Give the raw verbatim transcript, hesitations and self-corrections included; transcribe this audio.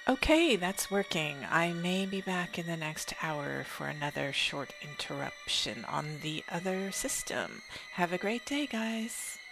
Okay, that's working. I may be back in the next hour for another short interruption on the other system. Have a great day, guys.